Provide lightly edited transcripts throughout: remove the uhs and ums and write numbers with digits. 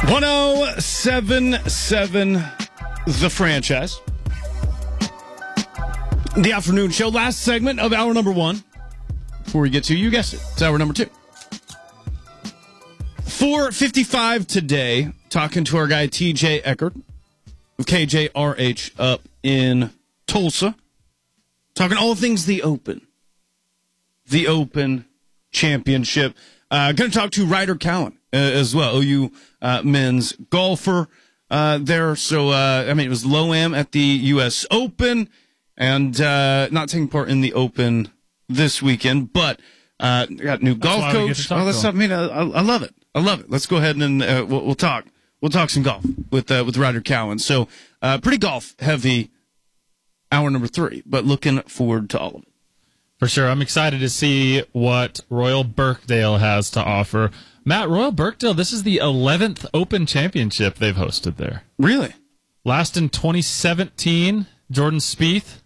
1077 The Franchise. The afternoon show, last segment of hour number one. Before we get to, you guessed it, it's hour number two. 4:55 today, talking to our guy TJ Eckert of KJRH up in Tulsa. Talking all things the Open. The Open Championship. Going to talk to Ryder Cowan as well, OU men's golfer there. So, it was Loam at the U.S. Open and not taking part in the Open this weekend, but got new golf coach. All that stuff. I love it. I love it. Let's go ahead and we'll talk. We'll talk some golf with Ryder Cowan. So, pretty golf heavy hour number three, but looking forward to all of it. For sure. I'm excited to see what Royal Birkdale has to offer. Matt, Royal Birkdale, this is the 11th Open Championship they've hosted there. Really? Last in 2017, Jordan Spieth.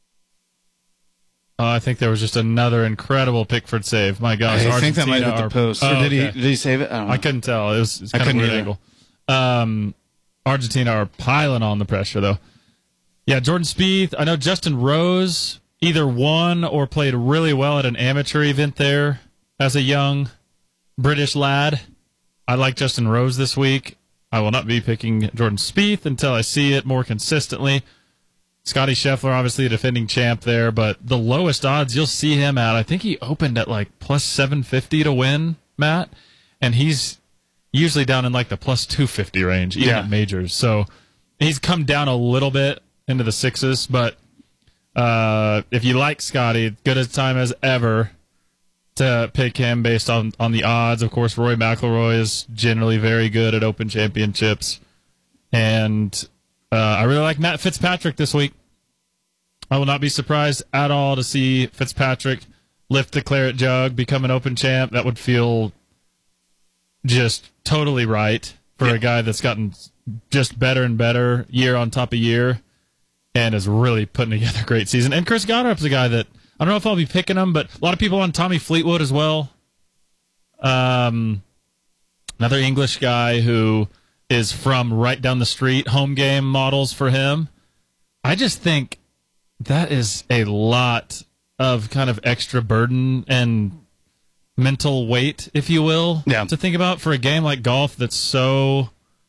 I think there was just another incredible Pickford save. My gosh, I think that might have hit the post. Or did he save it? I don't know. I couldn't tell. It was kind of a weird angle. Argentina are piling on the pressure, though. Yeah, Jordan Spieth. I know Justin Rose either won or played really well at an amateur event there as a young British lad. I like Justin Rose this week. I will not be picking Jordan Spieth until I see it more consistently. Scotty Scheffler, obviously a defending champ there, but the lowest odds you'll see him at, I think he opened at like plus 750 to win, Matt, and he's usually down in like the plus 250 range, even at majors. So he's come down a little bit into the sixes, but if you like Scotty, good a time as ever to pick him based on the odds. Of course, Rory McIlroy is generally very good at Open Championships. And I really like Matt Fitzpatrick this week. I will not be surprised at all to see Fitzpatrick lift the claret jug, become an Open champ. That would feel just totally right for a guy that's gotten just better and better year on top of year. And is really putting together a great season. And Chris Gotterup's a guy that, I don't know if I'll be picking him, but a lot of people on Tommy Fleetwood as well. Another English guy who is from right down the street, home game models for him. I just think that is a lot of kind of extra burden and mental weight, if you will, to think about for a game like golf that's so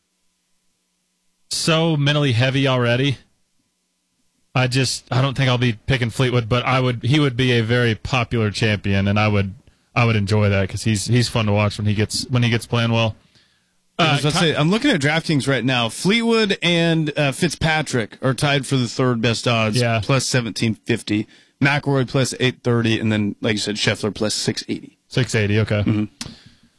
mentally heavy already. I don't think I'll be picking Fleetwood, but he would be a very popular champion, and I would enjoy that because he's fun to watch when he gets playing well. I'm looking at DraftKings right now. Fleetwood and Fitzpatrick are tied for the third best odds, plus 1750. McIlroy plus 830, and then, like you said, Scheffler plus 680. 680, okay. Mm-hmm.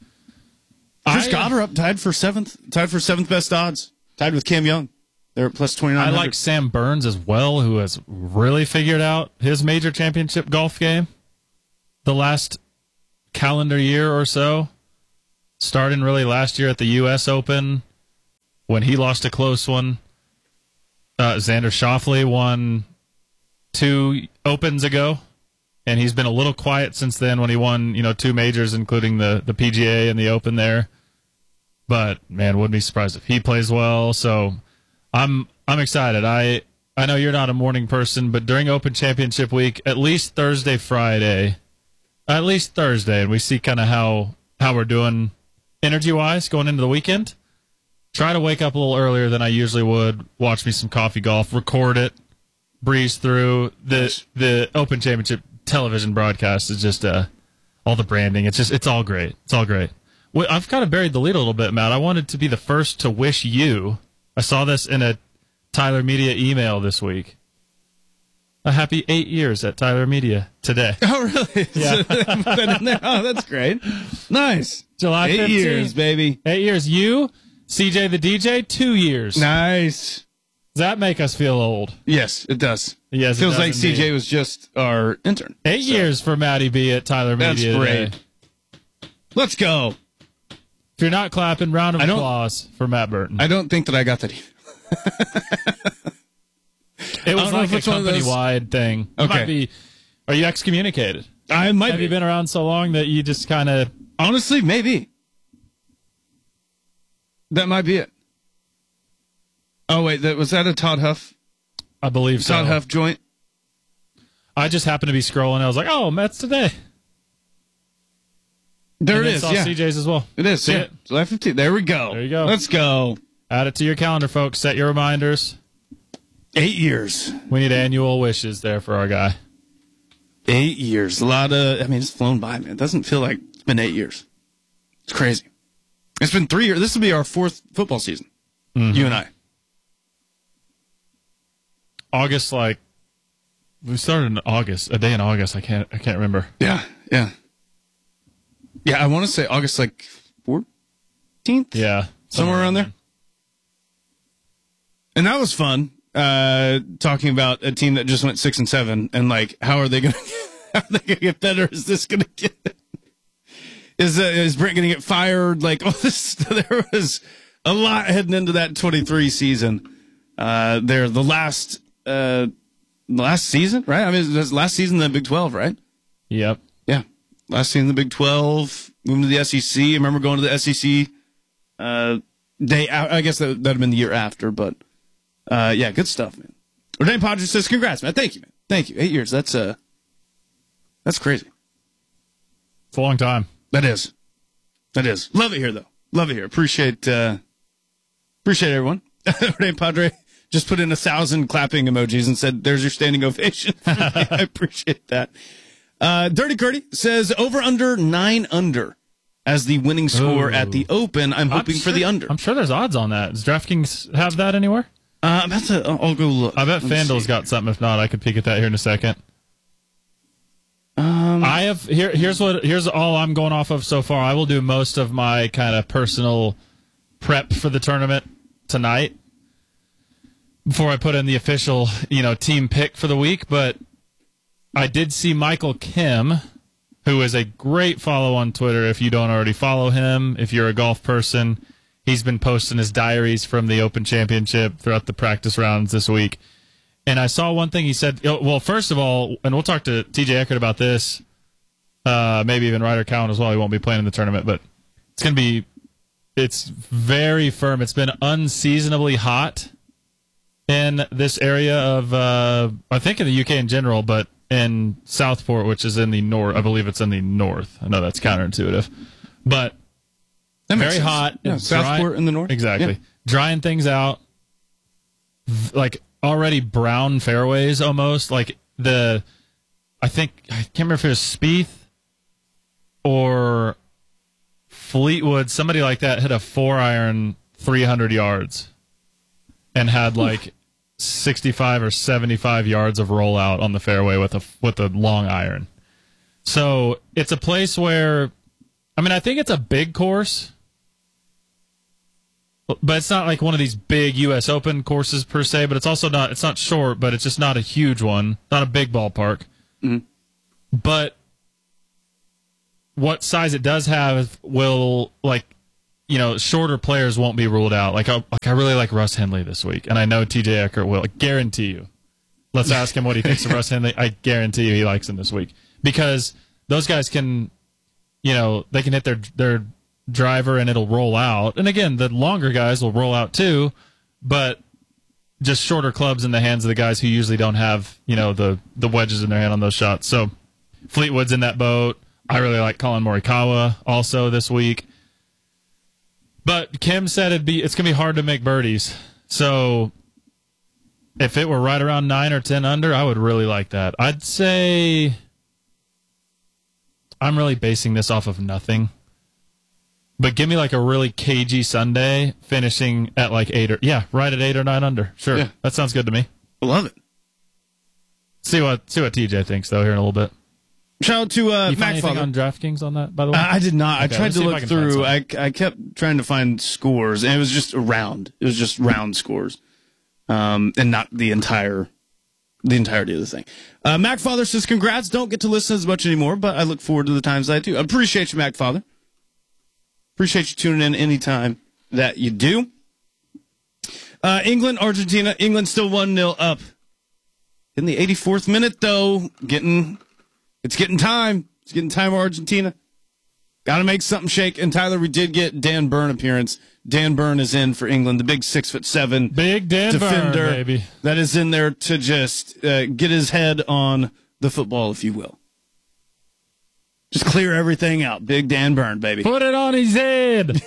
Chris Gotterup tied for seventh best odds, tied with Cam Young. They're at plus 2900. I like Sam Burns as well, who has really figured out his major championship golf game the last calendar year or so, starting really last year at the U.S. Open when he lost a close one. Xander Schauffele won 2 Opens ago, and he's been a little quiet since then when he won 2 majors, including the PGA and the Open there. But, man, wouldn't be surprised if he plays well, so I'm excited. I know you're not a morning person, but during Open Championship week, at least Thursday, and we see kind of how we're doing energy-wise going into the weekend. Try to wake up a little earlier than I usually would, watch me some coffee golf, record it, breeze through. The Open Championship television broadcast is just all the branding. It's all great. It's all great. I've kind of buried the lead a little bit, Matt. I wanted to be the first to wish you, I saw this in a Tyler Media email this week, a happy 8 years at Tyler Media today. Oh, really? Yeah. Oh, that's great. Nice. July 15th. 8 years, baby. 8 years. You, CJ the DJ, 2 years. Nice. Does that make us feel old? Yes, it does. Yes, feels like indeed. CJ was just our intern. 8 years for Matty B at Tyler Media. That's great. Today. Let's go. If you're not clapping, round of applause for Matt Burton. I don't think that I got that. It was like a company-wide thing. Okay. Are you excommunicated? I might Have you been around so long that you just kind of... Honestly, maybe. That might be it. Oh, wait, was that a Todd Huff? I believe so. Todd Huff joint? I just happened to be scrolling. I was like, oh, Mets today. There and it is, saw yeah. CJ's as well. It is, See yeah. it? July 15th. There we go. There you go. Let's go. Add it to your calendar, folks. Set your reminders. 8 years. We need annual wishes there for our guy. 8 years. A lot of, it's flown by, man. It doesn't feel like it's been 8 years. It's crazy. It's been 3 years. This will be our 4th football season. You and I. August, we started in August, a day in August. I can't remember. Yeah. Yeah, I want to say August 14th? Yeah. Somewhere around there. And that was fun, talking about a team that just went 6-7 and how are they going to get better? Is this going to get, is Brent going to get fired? All this, there was a lot heading into that 23 season. The last season, right? It was last season in the Big 12, right? Yep. Yeah. Last season in the Big 12, moving to the SEC. I remember going to the SEC day out. I guess that would have been the year after, but yeah, good stuff, man. Renee Padres says, congrats, man. Thank you, man. Thank you. 8 years. That's crazy. It's a long time. That is. Love it here, though. Love it here. Appreciate everyone. Renee Padre just put in 1,000 clapping emojis and said, there's your standing ovation. I appreciate that. Dirty Curdy says over under 9 under as the winning score at the Open. I'm hoping for the under. I'm sure there's odds on that. Does DraftKings have that anywhere? I'll go look. I bet FanDuel's got something. If not, I could peek at that here in a second. I have here's all I'm going off of so far. I will do most of my kind of personal prep for the tournament tonight before I put in the official, team pick for the week. But I did see Michael Kim, who is a great follow on Twitter. If you don't already follow him, if you're a golf person, he's been posting his diaries from the Open Championship throughout the practice rounds this week. And I saw one thing he said. Well, first of all, and we'll talk to TJ Eckert about this, maybe even Ryder Cowan as well. He won't be playing in the tournament, but it's very firm. It's been unseasonably hot in this area of, I think in the UK in general, but in Southport, which is in the north. I believe it's in the north. I know that's counterintuitive, but very hot. Yeah, Southport in the north. Exactly. Yeah. Drying things out. Already brown fairways almost. I can't remember if it was Spieth or Fleetwood. Somebody like that hit a 4-iron 300 yards and had 65 or 75 yards of rollout on the fairway with a long iron. So it's a place where, I think it's a big course, but it's not like one of these big U.S. Open courses per se. But it's not short, but it's just not a huge one, not a big ballpark. Mm-hmm. But what size it does have will shorter players won't be ruled out. I really like Russ Henley this week, and I know TJ Eckert will. I guarantee you. Let's ask him what he thinks of Russ Henley. I guarantee you he likes him this week because those guys can, they can hit their driver and it'll roll out. And again, the longer guys will roll out too, but just shorter clubs in the hands of the guys who usually don't have, the wedges in their hand on those shots. So Fleetwood's in that boat. I really like Colin Morikawa also this week. But Kim said it's going to be hard to make birdies. So if it were right around 9 or 10 under, I would really like that. I'd say I'm really basing this off of nothing. But give me a really cagey Sunday, finishing at 8 right at 8 or 9 under. Sure, yeah. That sounds good to me. I love it. See what TJ thinks though here in a little bit. Shout out to Mac Father on DraftKings on that, by the way. I did not. Okay, I tried to look through. I kept trying to find scores, and it was just round. It was just round scores, and not the entirety of the thing. Mac Father says, "Congrats! Don't get to listen as much anymore, but I look forward to the times I do. I appreciate you, Mac Father. Appreciate you tuning in anytime that you do. England, Argentina. England still 1-0 up in the 84th minute, though. It's getting time. It's getting time for Argentina. Got to make something shake. And Tyler, we did get Dan Burn appearance. Dan Burn is in for England, the big 6'7" big Dan defender Burn, baby. that is in there to just get his head on the football, if you will. Just clear everything out. Big Dan Burn, baby. Put it on his head.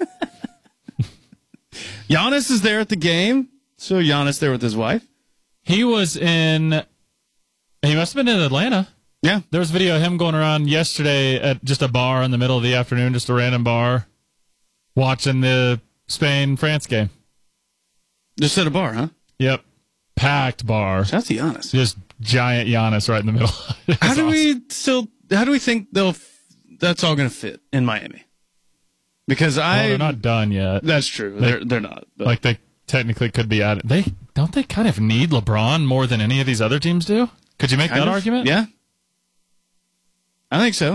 Giannis is there at the game. So Giannis there with his wife. He must have been in Atlanta. Yeah. There was video of him going around yesterday at just a bar in the middle of the afternoon, just a random bar, watching the Spain-France game. Just at a bar, huh? Yep. Packed bar. Shout out to Giannis. Just giant Giannis right in the middle. How do we think that's all going to fit in Miami? Because they're not done yet. That's true. They're not. But. Like they technically could be added. They kind of need LeBron more than any of these other teams do? Could you make that argument? Yeah. I think so.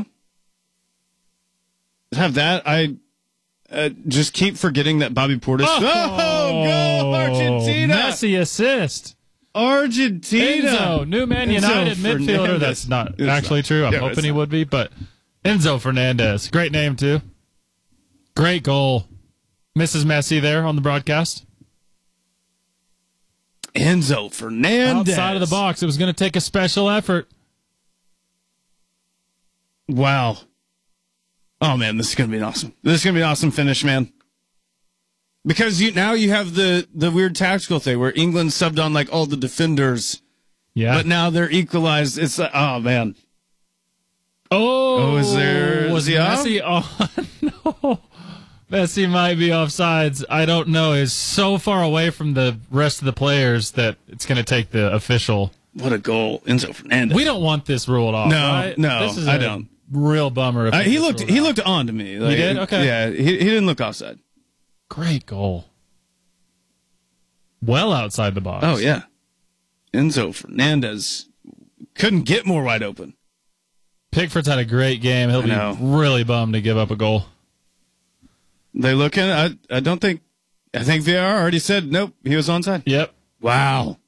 Have that. I just keep forgetting that Bobby Portis. Oh, go Argentina! Messi assist. Argentina. Enzo, new Man United midfielder. That's not actually true. I'm hoping he would be, but Enzo Fernandez. Great name, too. Great goal. Mrs. Messi there on the broadcast. Enzo Fernandez. Outside of the box. It was going to take a special effort. Wow. Oh, man, this is going to be awesome. This is going to be an awesome finish, man. Because now you have the weird tactical thing where England subbed on like all the defenders. Yeah. But now they're equalized. It's like, oh, man. Oh, was he Messi on? No. Messi might be offsides. I don't know. He's so far away from the rest of the players that it's going to take the official. What a goal, Enzo Fernandez. We don't want this ruled off. No, right? no, this is I don't. Real bummer. If He looked on to me. Like, he did? Okay. Yeah, he didn't look offside. Great goal. Well outside the box. Oh, yeah. Enzo Fernandez couldn't get more wide open. Pickford's had a great game. He'll be really bummed to give up a goal. They looking. I think VAR already said nope. He was onside. Yep. Wow.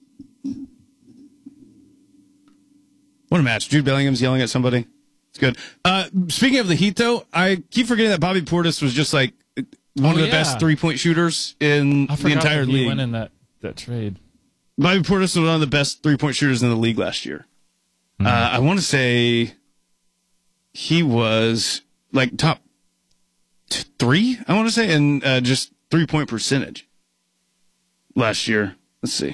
What a match. Jude Bellingham's yelling at somebody. It's good. Speaking of the Heat, though, I keep forgetting that Bobby Portis was just like one of the best 3-point shooters in the entire league. He went in that trade. Bobby Portis was one of the best 3-point shooters in the league last year. I want to say he was like top 3, I want to say, in just 3-point percentage last year. Let's see.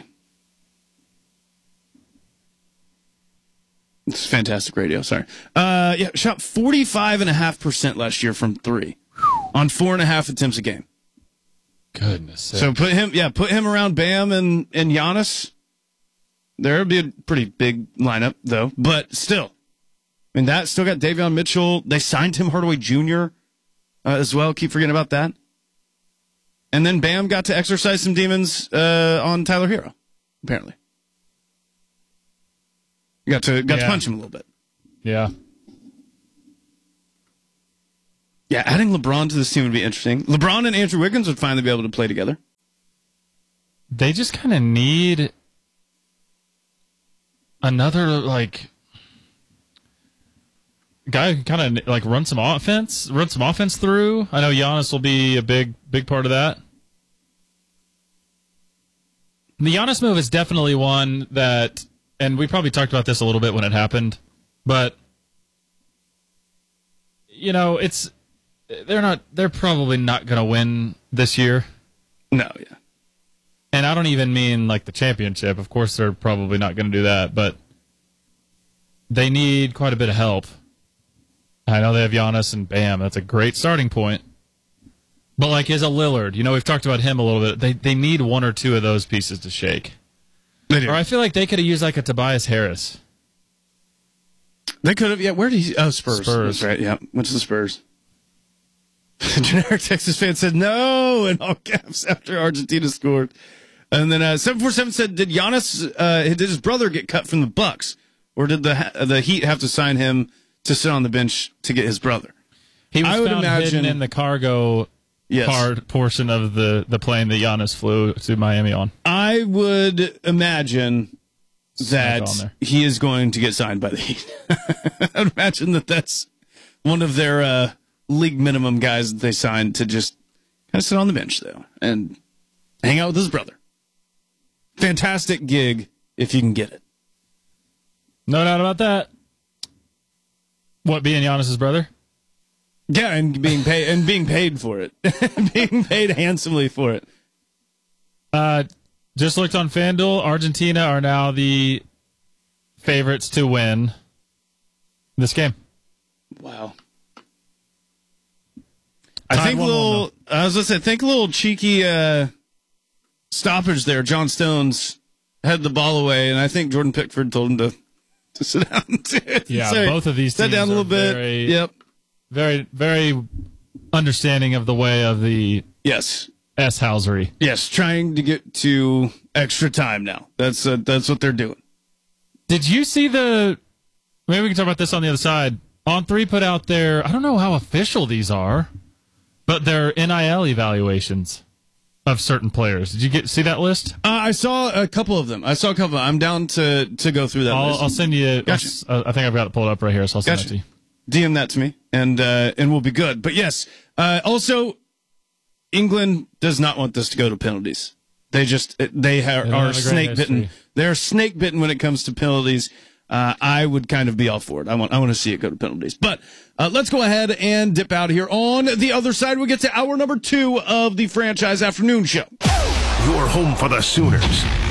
It's fantastic radio. Sorry. Shot 45.5% last year from 3 on 4.5 attempts a game. Goodness. So put him around Bam and Giannis. There would be a pretty big lineup, though. But still, I mean, that still got Davion Mitchell. They signed Tim Hardaway Jr. As well. Keep forgetting about that. And then Bam got to exercise some demons on Tyler Hero, apparently. You got to punch him a little bit. Yeah. Yeah, adding LeBron to this team would be interesting. LeBron and Andrew Wiggins would finally be able to play together. They just kind of need another, like, guy who kind of like run some offense through. I know Giannis will be a big part of that. The Giannis move is definitely one that, and we probably talked about this a little bit when it happened, but you know, they're probably not going to win this year. No, yeah. And I don't even mean like the championship. Of course, they're probably not going to do that, but they need quite a bit of help. I know they have Giannis and Bam. That's a great starting point. But like, is a Lillard, we've talked about him a little bit. They need one or two of those pieces to shake. They do. Or I feel like they could have used like a Tobias Harris. They could have. Yeah, where did he? Oh, Spurs. Spurs. That's right. Yeah, went to the Spurs. Generic Texas fan said no in all caps after Argentina scored. And then 747 said, did his brother get cut from the Bucks, or did the Heat have to sign him to sit on the bench to get his brother? He was found hidden in the cargo portion of the plane that Giannis flew to Miami on. I would imagine that he is going to get signed by the Heat. I'd imagine that's one of their league minimum guys that they signed to just kind of sit on the bench, though, and hang out with his brother. Fantastic gig if you can get it. No doubt about that. What, being Giannis's brother? Yeah, and being paid for it. Being paid handsomely for it. Just looked on FanDuel. Argentina are now the favorites to win this game. Wow. I think I was going to say, think a little cheeky stoppage there. John Stones had the ball away, and I think Jordan Pickford told him to sit down. Yeah, both of these teams down a little bit. Yep. Very, very understanding of the way of the S-housery. Yes, trying to get to extra time now. That's what they're doing. Did you see maybe we can talk about this on the other side. On3 put out I don't know how official these are, but they're NIL evaluations of certain players. Did you see that list? I saw a couple of them. I'm down to go through that list. I'll send you. Gotcha. I think I've got it pulled up right here, so I'll send it to you. DM that to me, and we'll be good. But yes, also, England does not want this to go to penalties. They are snake bitten. They're snake bitten when it comes to penalties. I would kind of be all for it. I want to see it go to penalties. But let's go ahead and dip out of here. On the other side, we get to hour number 2 of the Franchise Afternoon Show. Your home for the Sooners.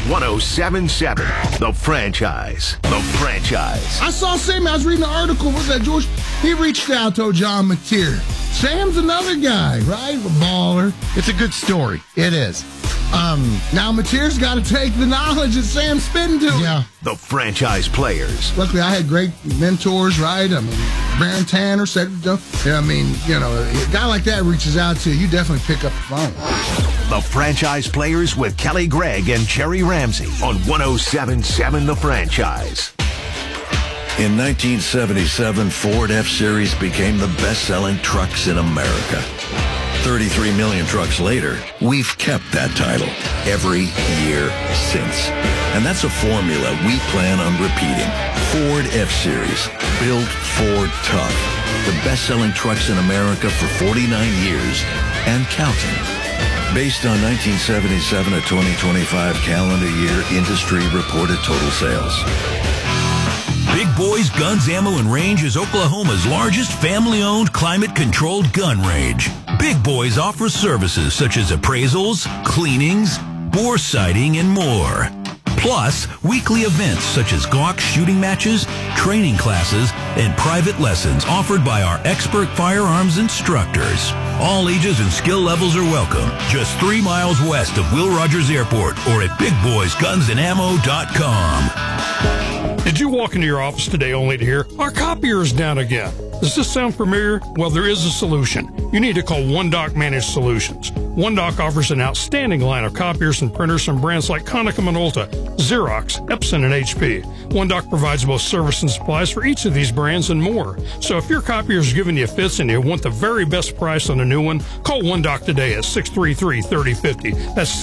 107.7 The Franchise. The Franchise. I saw Sam. I was reading an article. Was that George? He reached out to John Mateer. Sam's another guy, right? A baller. It's a good story. It is. Now Mateer's got to take the knowledge that Sam's spitting to him. Yeah. The Franchise players. Luckily, I had great mentors, right? I mean, Baron Tanner, Cedric Jones. I mean, a guy like that reaches out to you, you definitely pick up the phone. The Franchise players with Kelly Gregg and Cherry Ramsey on 107.7 The Franchise. In 1977, Ford F-Series became the best-selling trucks in America. 33 million trucks later, we've kept that title every year since. And that's a formula we plan on repeating. Ford F-Series, built Ford tough. The best-selling trucks in America for 49 years and counting. Based on 1977 to 2025 calendar year industry reported total sales. Big Boys Guns, Ammo, and Range is Oklahoma's largest family-owned, climate-controlled gun range. Big Boys offers services such as appraisals, cleanings, bore sighting, and more. Plus, weekly events such as Glock shooting matches, training classes, and private lessons offered by our expert firearms instructors. All ages and skill levels are welcome. Just 3 miles west of Will Rogers Airport or at BigBoysGunsAndAmmo.com. Did you walk into your office today only to hear, our copier is down again? Does this sound familiar? Well, there is a solution. You need to call OneDoc Managed Solutions. OneDoc offers an outstanding line of copiers and printers from brands like Konica Minolta, Xerox, Epson, and HP. OneDoc provides both service and supplies for each of these brands and more. So if your copier is giving you fits and you want the very best price on a new one, call OneDoc today at 633-3050. That's